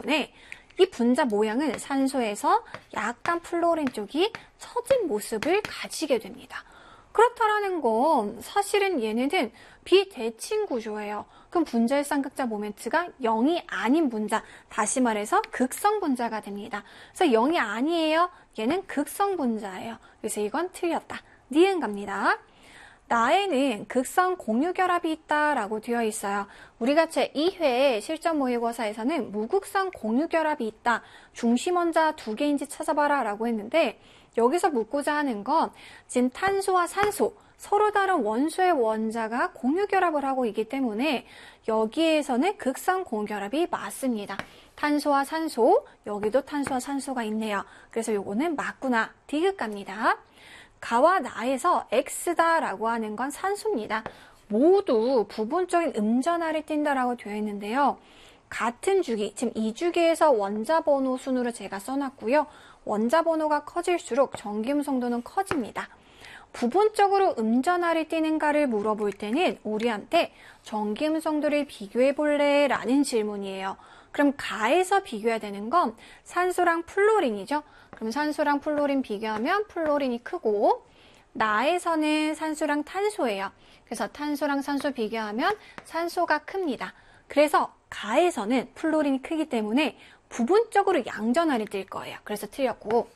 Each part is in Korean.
때문에 이 분자 모양은 산소에서 약간 플로린 쪽이 처진 모습을 가지게 됩니다. 그렇다라는 건 사실은 얘네는 비대칭 구조예요. 그럼 분자의 쌍극자 모멘트가 0이 아닌 분자, 다시 말해서 극성 분자가 됩니다. 그래서 0이 아니에요. 얘는 극성 분자예요. 그래서 이건 틀렸다. 니은 갑니다. 나에는 극성 공유결합이 있다라고 되어 있어요. 우리가 제2회 실전 모의고사에서는 무극성 공유결합이 있다. 중심 원자 2개인지 찾아봐라 라고 했는데 여기서 묻고자 하는 건 지금 탄소와 산소, 서로 다른 원소의 원자가 공유결합을 하고 있기 때문에 여기에서는 극성 공유결합이 맞습니다. 탄소와 산소, 여기도 탄소와 산소가 있네요. 그래서 요거는 맞구나. 디귿 갑니다. 가와 나에서 X다라고 하는 건 산소입니다. 모두 부분적인 음전하를 띈다라고 되어 있는데요. 같은 주기, 지금 이 주기에서 원자 번호 순으로 제가 써놨고요. 원자 번호가 커질수록 전기음성도는 커집니다. 부분적으로 음전하를 띄는가를 물어볼 때는 우리한테 전기음성도를 비교해 볼래? 라는 질문이에요. 그럼 가에서 비교해야 되는 건 산소랑 플로린이죠. 그럼 산소랑 플로린 비교하면 플로린이 크고 나에서는 산소랑 탄소예요. 그래서 탄소랑 산소 비교하면 산소가 큽니다. 그래서 가에서는 플로린이 크기 때문에 부분적으로 양전하를 띌 거예요. 그래서 틀렸고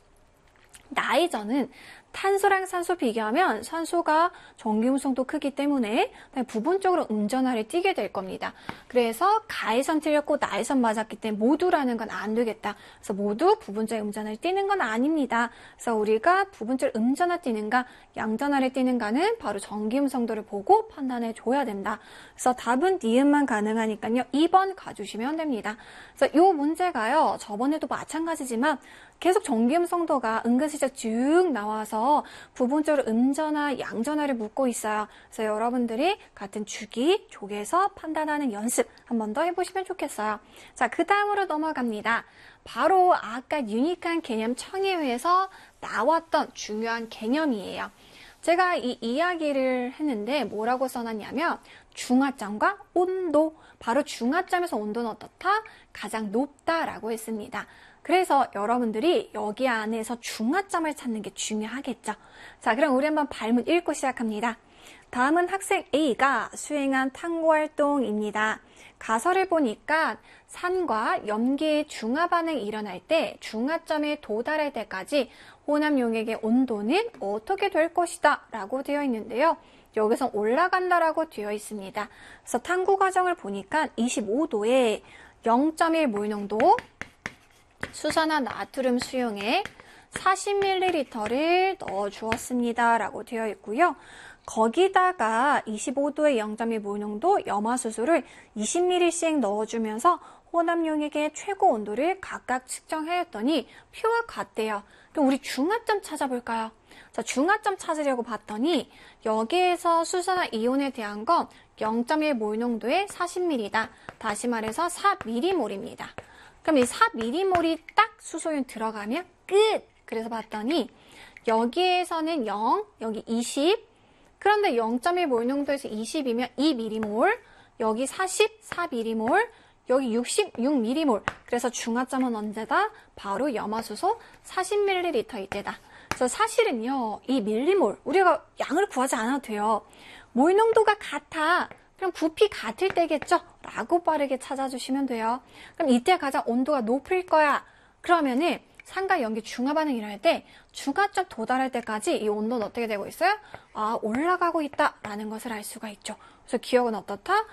나에서는 탄소랑 산소 비교하면 산소가 전기음성도 크기 때문에 부분적으로 음전하를 띄게 될 겁니다. 그래서 가에선 틀렸고 나에선 맞았기 때문에 모두라는 건 안 되겠다. 그래서 모두 부분적인 음전하를 띄는 건 아닙니다. 그래서 우리가 부분적으로 음전하 띄는가 양전하를 띄는가는 바로 전기음성도를 보고 판단해 줘야 된다. 그래서 답은 니은만 가능하니까요. 2번 가주시면 됩니다. 그래서 이 문제가요. 저번에도 마찬가지지만 계속 전기음성도가 은근슬쩍 쭉 나와서 부분적으로 음전하, 양전하를 묻고 있어요. 그래서 여러분들이 같은 주기, 족에서 판단하는 연습 한 번 더 해보시면 좋겠어요. 자, 그 다음으로 넘어갑니다. 바로 아까 유니크한 개념 청해회에서 나왔던 중요한 개념이에요. 제가 이 이야기를 했는데 뭐라고 써놨냐면 중하점과 온도, 바로 중하점에서 온도는 어떻다? 가장 높다라고 했습니다. 그래서 여러분들이 여기 안에서 중하점을 찾는 게 중요하겠죠. 자, 그럼 우리 한번 발문 읽고 시작합니다. 다음은 학생 A가 수행한 탐구활동입니다. 가설을 보니까 산과 염기의 중화 반응이 일어날 때 중하점에 도달할 때까지 혼합 용액의 온도는 어떻게 될 것이다 라고 되어 있는데요. 여기서 올라간다라고 되어 있습니다. 그래서 탐구 과정을 보니까 25도에 0.1 몰농도 수산화 나트륨 수용액 40ml를 넣어 주었습니다. 라고 되어 있고요. 거기다가 25도에 0.1 몰농도 염화수소를 20ml씩 넣어주면서 혼합 용액의 최고 온도를 각각 측정하였더니 표와 같대요. 그럼 우리 중하점 찾아볼까요? 자, 중하점 찾으려고 봤더니 여기에서 수산화 이온에 대한 건 0.1 몰농도의 40ml다. 다시 말해서 4mm몰입니다. 그럼 이 4mm몰이 딱 수소윤 들어가면 끝! 그래서 봤더니 여기에서는 0, 여기 20, 그런데 0.1 몰농도에서 20이면 2mm몰, 여기 40, 4mm몰, 여기 66mm몰. 그래서 중하점은 언제다? 바로 염화수소 40ml 이때다. 그래서 사실은요, 이 밀리몰, 우리가 양을 구하지 않아도 돼요. 몰농도가 같아. 그럼 부피 같을 때겠죠? 라고 빠르게 찾아주시면 돼요. 그럼 이때 가장 온도가 높을 거야. 그러면은 산과 염기 중화 반응이 일어날 때 중하점 도달할 때까지 이 온도는 어떻게 되고 있어요? 아, 올라가고 있다라는 것을 알 수가 있죠. 그래서 기억은 어떻다?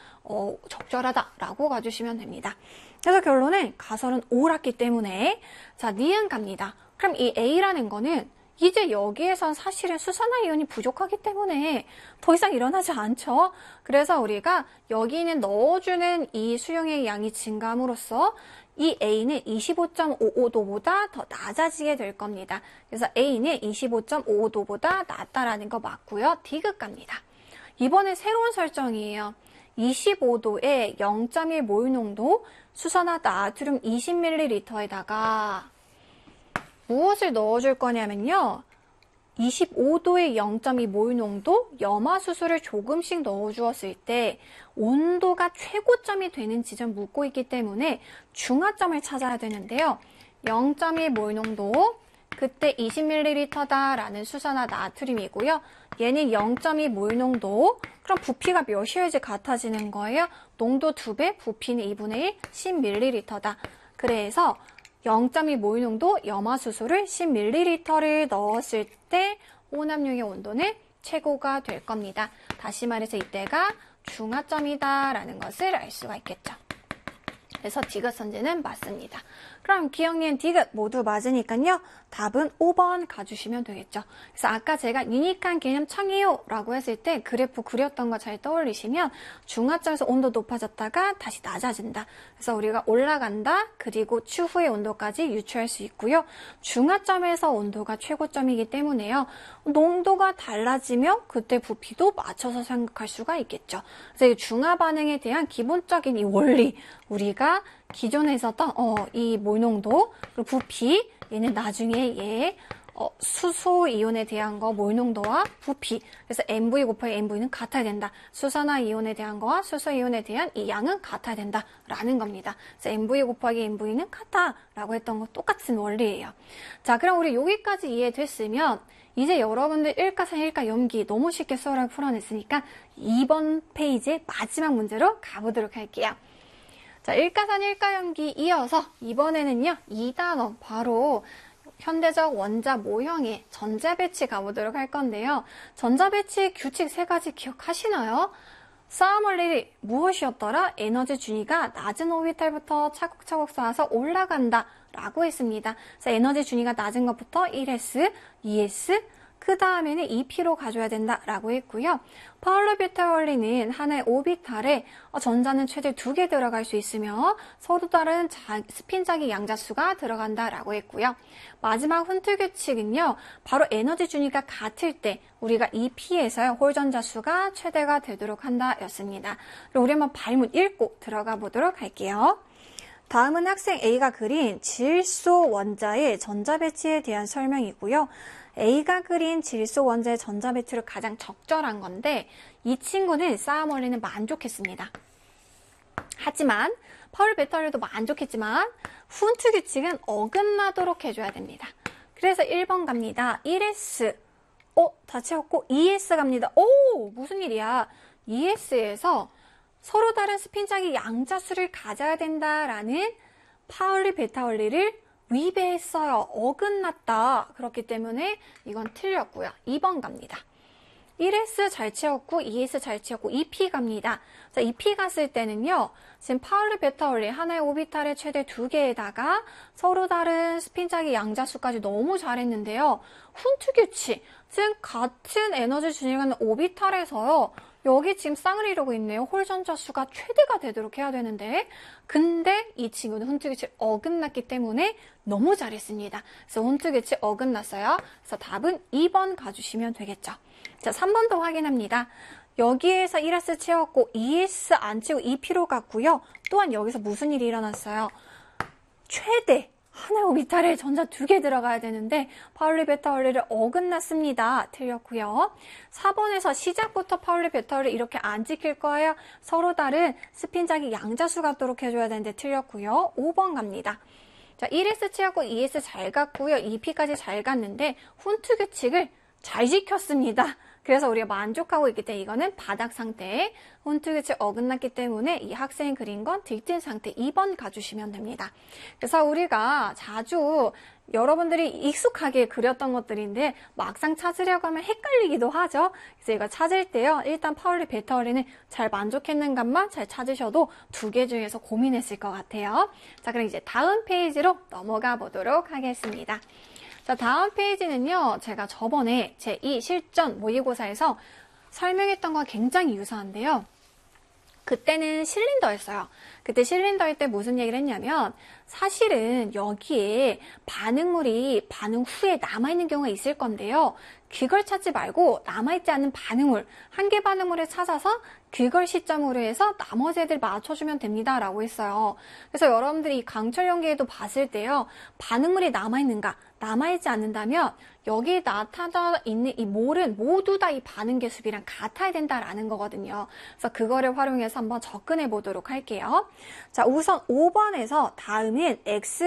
적절하다라고 가주시면 됩니다. 그래서 결론은 가설은 옳았기 때문에 자, 니은 갑니다. 그럼 이 A라는 거는 이제 여기에선 사실은 수산화 이온이 부족하기 때문에 더 이상 일어나지 않죠. 그래서 우리가 여기는 넣어주는 이 수용의 양이 증가함으로써 이 A는 25.55도보다 더 낮아지게 될 겁니다. 그래서 A는 25.55도보다 낮다라는 거 맞고요. 디귿 갑니다. 이번에 새로운 설정이에요. 25도에 0.1 몰농도 수산화 나트륨 20ml에다가 무엇을 넣어줄 거냐면요. 25도의 0.2 몰농도 염화수소를 조금씩 넣어주었을 때 온도가 최고점이 되는 지점 묻고 있기 때문에 중하점을 찾아야 되는데요. 0.2 몰농도, 그때 20ml다라는 수산화 나트륨이고요. 얘는 0.2 몰농도, 그럼 부피가 몇이어야지 같아지는 거예요? 농도 2배, 부피는 2분의 1, 10ml다. 그래서 0.2 몰농도 염화수소를 10ml를 넣었을 때 오남용의 온도는 최고가 될 겁니다. 다시 말해서 이때가 중하점이다라는 것을 알 수가 있겠죠. 그래서 디귿 선지는 맞습니다. 그럼 기억니은 디귿 모두 맞으니까요. 답은 5번 가주시면 되겠죠. 그래서 아까 제가 유니크한 개념 청이요 라고 했을 때 그래프 그렸던 거 잘 떠올리시면 중하점에서 온도 높아졌다가 다시 낮아진다. 그래서 우리가 올라간다. 그리고 추후의 온도까지 유추할 수 있고요. 중하점에서 온도가 최고점이기 때문에요. 농도가 달라지면 그때 부피도 맞춰서 생각할 수가 있겠죠. 그래서 이 중하 반응에 대한 기본적인 이 원리, 우리가 기존에 있었던 이 몰농도, 그리고 부피, 얘는 나중에 얘 수소 이온에 대한 거 몰농도와 부피, 그래서 MV 곱하기 MV는 같아야 된다. 수산화 이온에 대한 거와 수소 이온에 대한 이 양은 같아야 된다라는 겁니다. 그래서 MV 곱하기 MV는 같다라고 했던 거 똑같은 원리예요. 자, 그럼 우리 여기까지 이해됐으면 이제 여러분들 일가산 일가염기 너무 쉽게 수월하게 풀어냈으니까 2번 페이지의 마지막 문제로 가보도록 할게요. 자, 일가산 일가염기 이어서 이번에는요 2단원 바로 현대적 원자 모형의 전자배치 가보도록 할 건데요. 전자배치 규칙 3가지 기억하시나요? 쌓아올 일이 무엇이었더라? 에너지 준위가 낮은 오비탈부터 차곡차곡 쌓아서 올라간다 라고 했습니다. 그래서 에너지 준위가 낮은 것부터 1s, 2s, 그 다음에는 2p로 가져야 된다라고 했고요. 파울루 비탈 원리는 하나의 오비탈에 전자는 최대 2개 들어갈 수 있으며 서로 다른 스핀자기 양자수가 들어간다라고 했고요. 마지막 훈트 규칙은요. 바로 에너지 준위가 같을 때 우리가 2p에서요. 홀 전자수가 최대가 되도록 한다 였습니다. 그럼 우리 한번 발문 읽고 들어가 보도록 할게요. 다음은 학생 A가 그린 질소 원자의 전자배치에 대한 설명이고요. A가 그린 질소 원자의 전자배치로 가장 적절한 건데 이 친구는 쌓아멀리는 만족했습니다. 하지만 파울 베타올리도 만족했지만 훈트 규칙은 어긋나도록 해줘야 됩니다. 그래서 1번 갑니다. 1s 다 채웠고 2s 갑니다. 오, 무슨 일이야. 2s에서 서로 다른 스핀자기 양자수를 가져야 된다라는 파울리 베타 원리를 위배했어요. 어긋났다. 그렇기 때문에 이건 틀렸고요. 2번 갑니다. 1s 잘 채웠고 2s 잘 채웠고 2p 갑니다. 자, 2p 갔을 때는요. 지금 파울리 베타 원리 하나의 오비탈의 최대 2개에다가 서로 다른 스핀자기 양자수까지 너무 잘했는데요. 훈트 규칙, 즉 같은 에너지 준위가는 오비탈에서요. 여기 지금 쌍을 이루고 있네요. 홀 전자수가 최대가 되도록 해야 되는데 근데 이 친구는 훈트 규칙 어긋났기 때문에 너무 잘했습니다. 그래서 훈트 규칙 어긋났어요. 그래서 답은 2번 가주시면 되겠죠. 자, 3번도 확인합니다. 여기에서 1s 채웠고 2s 안 채우고 2p로 갔고요. 또한 여기서 무슨 일이 일어났어요? 최대 하나의 오비탈에 전자 2개 들어가야 되는데 파울리 베타 원리를 어긋났습니다. 틀렸고요. 4번에서 시작부터 파울리 베타 원리 이렇게 안 지킬 거예요. 서로 다른 스핀자기 양자수 같도록 해줘야 되는데 틀렸고요. 5번 갑니다. 자, 1s 채웠고 2s 잘 갔고요. 2p까지 잘 갔는데 훈트 규칙을 잘 지켰습니다. 그래서 우리가 만족하고 있기 때문에 이거는 바닥 상태에 훈트 규칙 어긋났기 때문에 이 학생이 그린 건 들뜬 상태 2번 가주시면 됩니다. 그래서 우리가 자주 여러분들이 익숙하게 그렸던 것들인데 막상 찾으려고 하면 헷갈리기도 하죠. 그래서 이거 찾을 때요. 일단 파울리 베타 원리는 잘 만족했는가만 잘 찾으셔도 2개 중에서 고민했을 것 같아요. 자, 그럼 이제 다음 페이지로 넘어가 보도록 하겠습니다. 자, 다음 페이지는요. 제가 저번에 제2 실전 모의고사에서 설명했던 거 굉장히 유사한데요. 그때는 실린더였어요. 그때 실린더일 때 무슨 얘기를 했냐면 사실은 여기에 반응물이 반응 후에 남아있는 경우가 있을 건데요. 그걸 찾지 말고 남아있지 않은 반응물, 한 개 반응물을 찾아서 그걸 시점으로 해서 나머지 애들 맞춰주면 됩니다. 라고 했어요. 그래서 여러분들이 강철 연기에도 봤을 때요. 반응물이 남아있는가, 남아있지 않는다면 여기에 나타나 있는 이 몰은 모두 다 이 반응 계수비랑 같아야 된다라는 거거든요. 그래서 그거를 활용해서 한번 접근해 보도록 할게요. 자, 우선 5번에서 다음은 X